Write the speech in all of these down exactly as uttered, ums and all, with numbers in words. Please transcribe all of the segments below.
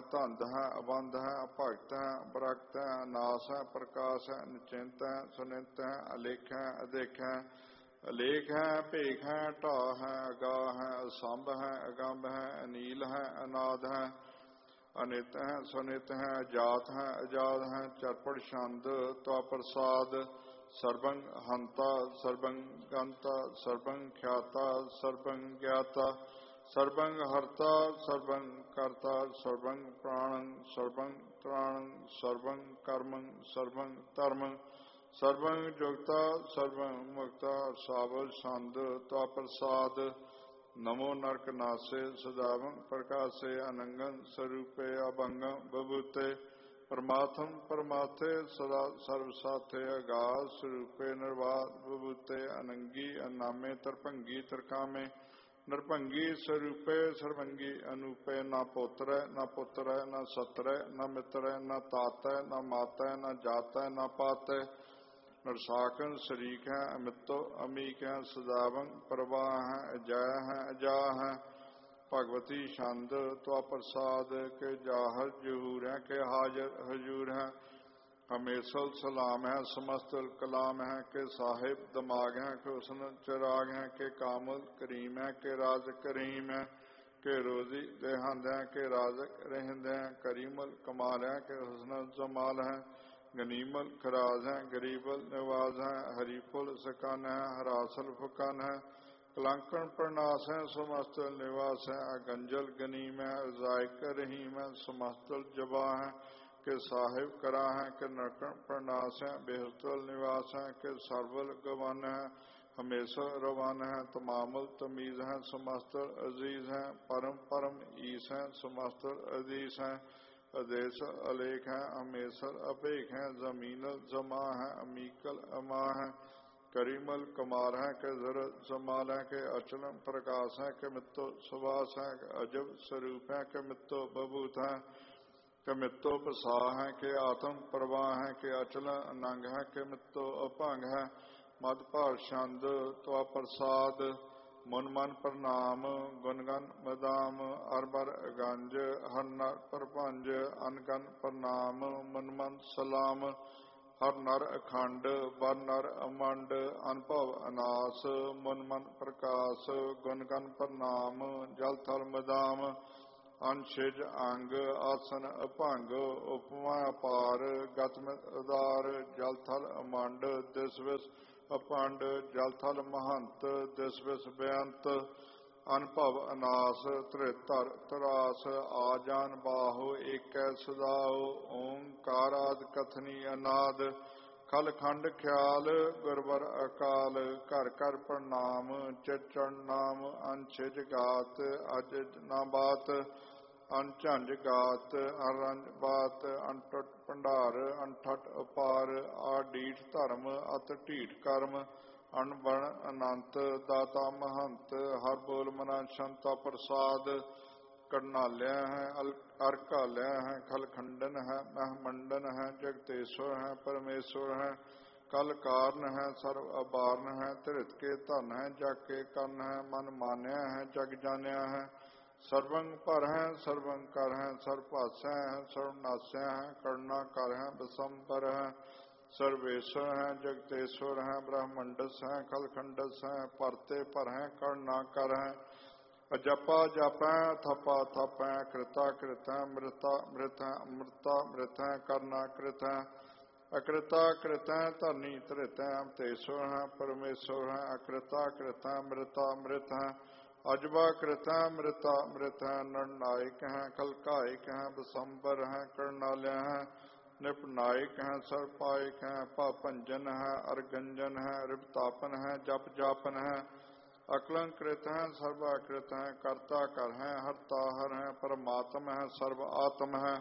ਧੰਦ ਹੈ, ਅਬੰਧ ਹੈ, ਭਗਤ ਹੈ, ਬਰਕਤ ਹੈ, ਨਾਸ ਹੈ, ਪ੍ਰਕਾਸ਼ ਹੈ, ਨਿਚਿੰਤ ਹੈ, ਸੁਨਿੰਤ ਹੈ, ਅਲੇਖ ਹੈ, ਅਦੇਖ ਹੈ, ਅਲੇਖ ਹੈ, ਭੇਖ ਹੈ, ਢਾਹ ਹੈ, ਅਗਾਹ ਹੈ, ਅਸੰਭ ਹੈ, ਅਗੰਭ ਹੈ, ਅਨੀਲ ਹੈ, ਅਨਾਦ ਹੈ, ਅਨਿਤ ਹੈ, ਸੁਨਿਤ ਹੈ, ਅਜਾਤ ਹੈ, ਅਜਾਦ ਹੈ, ਚਰਪੜ ਛੰਦ ਤਵਾ ਪ੍ਰਸਾਦ, ਸਰਬੰ ਹੰਤਾ, ਸਰਬੰ ਗੰਤਾ, ਸਰਬੰ ਖਿਆਤਾ, ਸਰਬੰ ਗਿਆਤਾ, ਸਰਬੰ ਹਰਤਾ, ਸਰਬੰ ਕਰਤਾ, ਸਰਬੰ ਪ੍ਰਾਣੰ, ਸਰਬੰ ਤ੍ਰਾਣੰ, ਸਰਬੰ ਕਰਮੰ, ਸਰਬੰ ਧਰਮੰ, ਸਰਬੰ ਜੁਗਤਾ, ਸਰਬੰ ਮੁਕਤਾ, ਸਾਬਲ ਛੰਦ ਤਵਾ ਪ੍ਰਸਾਦ, ਨਮੋ ਨਰਕ ਨਾਸੇ, ਸਦਾਵੰ ਪ੍ਰਕਾਸੇ, ਅਨੰਗੰ ਸਰੂਪੇ, ਅਭੰਗੰ ਬਭੂਤੇ, ਪਰਮਾਤਮ ਪਰਮਾਥੇ, ਸਦਾ ਸਰਬ ਸਾਥੇ, ਅਗਾਧ ਸਰੂਪੇ, ਨਿਰਵਾਦ ਬਭੂਤੇ, ਅਨੰਗੀ ਅਨਾਮੇ, ਤਰਭੰਗੀ ਤਰਕਾਮੇ, ਨਿਰਭੰਗੀ ਸਰੂਪੇ, ਸਰਬੰਗੀ ਅਨੂਪੇ, ਨਾ ਪੋਤਰੈ ਨਾ ਪੁੱਤਰੈ, ਨਾ ਸਤਰੈ ਨਾ ਮਿੱਤਰੈ, ਨਾ ਤਾਤੈ ਨਾ ਮਾਤੈ, ਨਾ ਜਾਤੈ ਨਾ ਪਾਤੈ, ਨਰਸਾਕਨ ਸ਼ਰੀਕ ਹੈ, ਅਮਿਤੋ ਅਮੀਕ ਹੈ, ਸਦਾਵੰ ਪ੍ਰਵਾਹ ਹੈ, ਅਜੈ ਹੈ, ਅਜਾ ਹੈ, ਭਗਵਤੀ ਛੰਦ ਤਵਾ ਪ੍ਰਸਾਦ, ਕੇ ਜਾਹਰ ਜਹੂਰ ਹੈ, ਕੇ ਹਾਜ਼ਰ ਹਜੂਰ ਹੈ, ਹਮੇਸ਼ਲ ਸਲਾਮ ਹੈ, ਸਮਸਤਲ ਕਲਾਮ ਹੈ, ਕੇ ਸਾਹਿਬ ਦਿਮਾਗ ਹੈ, ਕੇ ਹੁਸਨ ਚਿਰਾਗ ਹੈ, ਕੇ ਕਾਮਲ ਕਰੀਮ ਹੈ, ਕੇ ਰਾਜ ਕਰੀਮ ਹੈ, ਕੇ ਰੋਜ਼ੀ ਦੇਹੰਦ ਹੈ, ਕੇ ਰਾਜ਼ਕ ਰਹਿੰਦ ਹੈ, ਕਰੀਮਲ ਕਮਾਲ ਹੈ, ਕੇ ਹੁਸਨ ਜਮਾਲ ਹੈ, ਗਨੀਮਲ ਖਰਾਜ ਹੈ, ਗਰੀਬਲ ਨਿਵਾਜ਼ ਹੈ, ਹਰੀਫੁਲ ਸਕਨ ਹੈ, ਹਰਾਸਲ ਫੁਕਨ ਹੈ, ਕਲੰਕਣ ਪ੍ਰਨਾਸ ਹੈ, ਸਮਸਤਲ ਨਿਵਾਸ ਹੈ, ਅਗੰਜਲ ਗਨੀਮ ਹੈ, ਜ਼ਾਇਕ ਰਹੀਮ ਹੈ, ਸਮਸਤਲ ਜਬਾ ਹੈ, ਕਿ ਸਾਹਿਬ ਕਰਾ ਹੈ, ਕਿ ਨਰਕਣ ਪ੍ਰਨਾਸ ਹੈ, ਬੇਹਸਤਲ ਨਿਵਾਸ ਹੈ, ਕਿ ਸਰਵਲ ਗਵਨ ਹੈ, ਹਮੇਸ਼ਾ ਰਵਨ ਹੈ, ਤਮਾਮਲ ਤਮੀਜ਼ ਹੈ, ਸਮਸਤਲ ਅਜ਼ੀਜ਼ ਹੈ, ਪਰਮ ਪਰਮ ਈਸ ਹੈ, ਸਮਸਤਲ ਅਦੀਸ ਹੈ, ਅਦੇਸ ਅਲੇਖ ਹੈ, ਹਮੇਸ਼ਰ ਅਭੇਖ ਹੈ, ਜ਼ਮੀਨਲ ਜਮਾ ਹੈ, ਅਮੀਕਲ ਅਮਾ ਹੈ, ਕਰੀਮਲ ਕਮਾਲ ਹੈ, ਕਿ ਜ਼ਰਤ ਜਮਾਲ ਹੈ, ਕਿ ਅਚਲਮ ਪ੍ਰਕਾਸ਼ ਹੈ, ਕਿ ਮਿੱਤੋ ਸੁਭਾਸ ਹੈ, ਕਿ ਅਜਬ ਸਰੂਪ ਹੈ, ਕਿ ਮਿੱਤੋ ਬਭੂਤ ਹੈ, ਕਿ ਮਿੱਤੋ ਪ੍ਰਸਾਹ ਹੈ, ਕਿ ਆਤਮ ਪ੍ਰਵਾਹ ਹੈ, ਕਿ ਅਚਲ ਅਨੰਗ ਹੈ, ਕਿ ਮਿੱਤੋ ਅਭੰਗ ਹੈ, ਮਦ ਭਾਰ ਛੰਦ ਤਵਾ ਪ੍ਰਸਾਦ, ਮਨ ਮਨ ਪ੍ਰਣਾਮ, ਗੁਣਗਨ ਮਦਾਮ, ਅਰਬਰ ਗੰਜ, ਹਰ ਨਰ ਪ੍ਰਪੰਜ, ਅਨਗਨ ਪ੍ਰਣਾਮ, ਮਨ ਮਨ ਸਲਾਮ, ਹਰ ਨਰ ਅਖੰਡ, ਬਰ ਨਰ ਅਮੰਡ, ਅਨਭਵ ਅਨਾਸ, ਮਨ ਮਨ ਪ੍ਰਕਾਸ਼, ਗੁਣਗਨ ਪ੍ਰਣਾਮ, ਜਲ ਥਲ ਮਦਾਮ, ਅਨਛਿਜ ਅੰਗ, ਆਸਨ ਅਭੰਗ, ਉਪਮਾ ਅਪਾਰ, ਗਤਮਿਤ ਉਦਾਰ, ਜਲ ਥਲ ਅਮੰਡ, ਦਿਸ ਵਿਸ ਅਪੰਡ, ਜਲ ਥਲ ਮਹੰਤ, ਦਿਸ ਵਿਸ ਬੇਅੰਤ, ਅਨਭਵ ਅਨਾਸ, ਧਰਿਤਰ ਤਰਾਸ, ਆਜਾਨ ਬਾਹੋ, ਏਕੈ ਸਦਾਓ, ਓਂਕਾਰਾਦ ਕਥਨੀ ਅਨਾਦ, ਖਲ ਖੰਡ ਖਿਆਲ, ਗੁਰਬਰ ਅਕਾਲ, ਘਰ ਘਰ ਪ੍ਰਣਾਮ, ਚਿਚਣ ਨਾਮ, ਅਨਛਿਜ ਗਾਤ, ਅਜ ਨਾ ਬਾਤ, ਅਨਝੰਝ ਗਾਤ, ਅਰੰਜ ਬਾਤ, ਅਨਟਟ ਭੰਡਾਰ, ਅਨਠਟ ਅਪਾਰ, ਆਡੀਠ ਧਰਮ, ਅਤ ਢੀਠ ਕਰਮ, ਅਣਬਣ ਅਨੰਤ, ਦਾਤਾ ਮਹੰਤ, ਹਰ ਬੋਲ ਮਨਾ ਸ਼ੰਤਾ ਪ੍ਰਸਾਦ, ਕਰਨਾਲਿਆ ਹੈ, ਅਰਕਾਲਿਆ ਹੈ, ਖਲਖੰਡਨ ਹੈ, ਮਹਿਮੰਡਨ ਹੈ, ਜਗਤੇਸ਼ਵਰ ਹੈ, ਪਰਮੇਸ਼ਵਰ ਹੈ, ਕਲ ਕਾਰਨ ਹੈ, ਸਰਵ ਅਬਾਰਨ ਹੈ, ਧ੍ਰਿਤ ਕੇ ਧਨ ਹੈ, ਜਗ ਕੇ ਕਰਨ ਹੈ, ਮਨ ਮਾਨਿਆ ਹੈ, ਜਗ ਜਾਣਿਆ ਹੈ, ਸਰਵੰ ਭਰ ਹੈ, ਸਰਵੰ ਕਰ ਹੈ, ਸਰਬ ਭਾਸੈ ਹੈ, ਸਰਵ ਨਾਸਿਆ ਹੈ, ਕਰੁਣਾ ਕਰ ਹੈ, ਬਸੰਬਰ ਹੈ, ਸਰਵੇਸ਼ਵਰ ਹੈ, ਜਗਤੇਸ਼ਵਰ ਹੈ, ਬ੍ਰਹਮੰਡਸ ਹੈ, ਖਲਖੰਡਸ ਹੈ, ਭਰਤੇ ਭਰ ਹੈ, ਕਰੁਣਾ ਕਰ ਹੈ, ਅਜਪਾ ਜਪੈ, ਥਪਾ ਥਪੈ, ਕ੍ਰਿਤਾ ਕ੍ਰਿਤੈ, ਮ੍ਰਿਤਾ ਮ੍ਰਿਤੈ, ਅਮ੍ਰਿਤਾ ਮ੍ਰਿਤੈ, ਕਰਨਾ ਕ੍ਰਿਤੈ, ਅਕ੍ਰਿਤਾ ਕ੍ਰਿਤੈ, ਧਰਨੀ ਧ੍ਰਿਤੈ, ਅਮਤੇਸ਼ਵਰ ਹੈ, ਪਰਮੇਸ਼ਵਰ ਹੈ, ਅਕ੍ਰਿਤਾ ਕ੍ਰਿਤੈ, ਮ੍ਰਿਤਾ ਮ੍ਰਿਤ ਹੈ, ਅਜਬਾ ਕ੍ਰਿਤੈ, ਮ੍ਰਿਤਾ ਮ੍ਰਿਤ ਹੈ, ਨਰਨਾਇਕ ਹੈ, ਖਲਕਾਇਕ ਹੈ, ਬਸੰਬਰ ਹੈ, ਕਰਨਾਲਿਆ ਹੈ, ਨਿਪਨਾਇਕ ਹੈ, ਸਰਪਾਇਕ ਹੈ, ਭਾਭੰਜਨ ਹੈ, ਅਰਗੰਜਨ ਹੈ, ਰਿਪਤਾਪਨ ਹੈ, ਜਪ ਜਾਪਨ ਹੈ, ਅਕਲੰਕ੍ਰਿਤ ਹੈ, ਸਰਵਾਕ੍ਰਿਤ ਹੈ, ਕਰਤਾ ਕਰ ਹੈ, ਹਰਤਾ ਹਰ ਹੈ, ਪਰਮਾਤਮ ਹੈ, ਸਰਵ ਆਤਮ ਹੈ,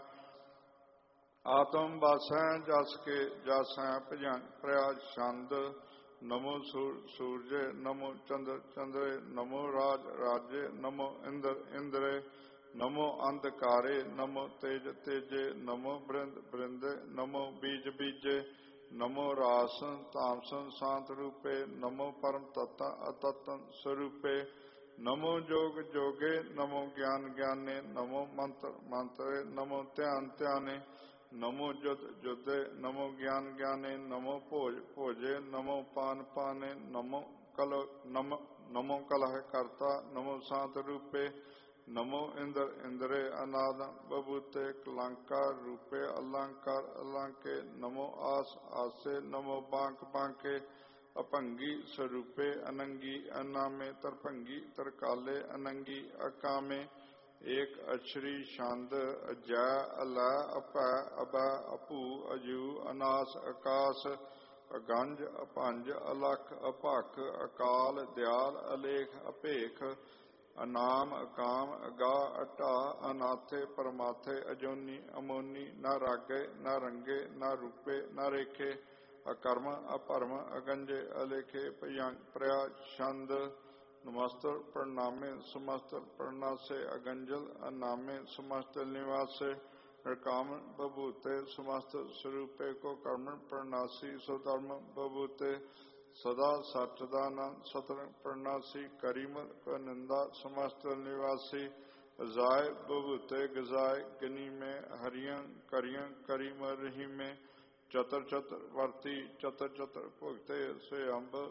ਆਤਮ ਬਸ ਹੈ, ਜਸ ਕੇ ਜਸ ਹੈ, ਭਜਨ ਪ੍ਰਯਾਜ ਛੰਦ, ਨਮੋ ਸੂਰਜੇ, ਨਮੋ ਚੰਦਰ ਚੰਦਰੇ, ਨਮੋ ਰਾਜ ਰਾਜੇ, ਨਮੋ ਇੰਦਰ ਇੰਦਰੇ, ਨਮੋ ਅੰਧਕਾਰੇ, ਨਮੋ ਤੇਜ ਤੇਜੇ, ਨਮੋ ਬ੍ਰਿੰਦ ਬ੍ਰਿੰਦੇ, ਨਮੋ ਬੀਜ ਬੀਜੇ, ਨਮੋ ਰਾਸਨ ਤਾਮਸਨ ਸ਼ਾਂਤ ਰੂਪੇ, ਨਮੋ ਪਰਮ ਤਤ ਅਤਤਨ ਸਰੂਪੇ, नमो जोग जोगे, नमो ज्ञान ज्ञाने, नमो मंत्र मंत्रे, नमो ध्यान ध्याने, नमो जुद जुदे, नमो ज्ञान ज्ञाने, नमो भोज भोजे, नमो पान पाने, नमो कल नम नमो कलह करता, नमो शांत रूपे, नमो इंद्र इंद्रे, अनाद बबूते, कलंकार रूपे, अलंकार अलंके, नमो आस आसे, नमो बांक बांके, अपंगी स्वरूपे, अनंगी अनामे, तरभंगी तरकाले, अनंगी अकामे, एक अक्षरी छंद, अजय अलै अपै अबै अपू अजू, अनास आकाश, अगंज अपंज, अलख अपख, अकाल दयाल, अलेख अपेख, अनाम अकाम, अगा अटा, अनाथे परमाथे, अजोनी अमोनी, न रागे न रंगे, न रूपे न रेखे, अकर्म अपरम, अगंजे अलेखे, प्रया छंद, नमस्तर प्रणामे, समस्तर प्रणासे, अगंजल अनामे, समस्त निवासे, काम बबूते, समस्त स्वरूपे को कर्म प्रणासी, स्वधर्म बबूते, सदा सचदानंद सतर प्रणासी, करीम निंदा, समस्त निवासी, जाय बबूते गजाय, गनी में हरियं करियं करीम रही में, चतर चतर वर्ती, चतर चतर भुगते, से अम्ब